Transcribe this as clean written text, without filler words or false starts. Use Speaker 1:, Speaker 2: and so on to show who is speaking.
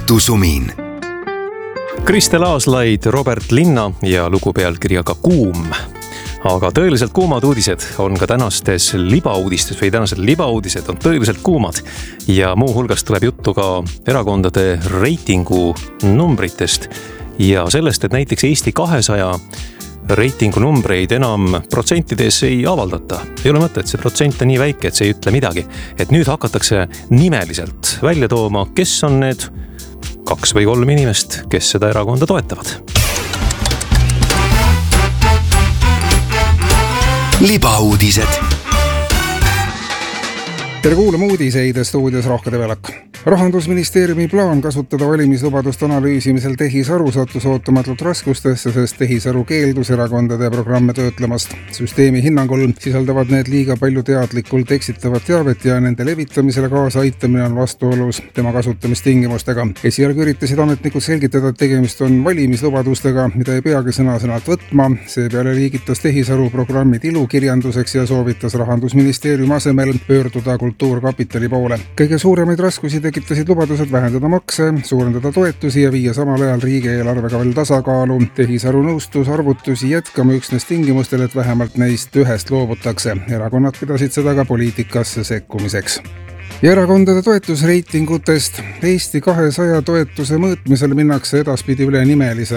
Speaker 1: õhtusumin.
Speaker 2: Kristel Aaslaid, Robert Linna ja lugu pealkirjaga Kuum. Aga tõeliselt kuumad uudised on ka tänastes libauudistes või tänased libauudised on tõeliselt kuumad. Ja muu hulgas tuleb juttu ka erakondade reitingu numbritest ja sellest, et näiteks Eesti 200 reitingu numbreid enam protsentides ei avaldata. Ei ole mõtet, see protsent on nii väike, et see ei ütle midagi. Et nüüd hakatakse nimeliselt välja tooma, kes on need 2 või 3 inimest, kes seda erakonda toetavad.
Speaker 1: Libauudised.
Speaker 3: Tere kuulama uudiseid stuudios Rohke Tevelak. Rahandusministeeriumi plaan kasutada valimislubaduste analüüsimisel tehisaru sattus ootamatult raskustesse, sest tehisaru keeldus erakondade programme töötlemast. Süsteemi hinnangul sisaldavad need liiga palju teadlikult eksitavat teavet ja nende levitamisele kaasa aitamine on vastuolus tema kasutamistingimustega. Esialgu üritasid ametnikud selgitada, et tegemist on valimislubadustega, mida ei peagi sõna-sõnalt võtma. Seepeale liigitas tehisaru programmid ilukirjanduseks ja soovitas Rahandusministeeriumi asemel pöörduda Kultuurkapitali poole. Kõige suuremaid raskusi tekitasid lubadused vähendada makse, suurendada toetusi ja viia samal ajal riigieelarvega veel tasakaalu. Tehisaru nõustus arvutusi jätkama üksnes tingimustel, et vähemalt neist ühest loobutakse. Erakonnad pidasid seda ka poliitikasse sekkumiseks. Ja erakondade toetusreitingutest Eesti 200 toetuse mõõtmisel minnakse edaspidi üle nimelise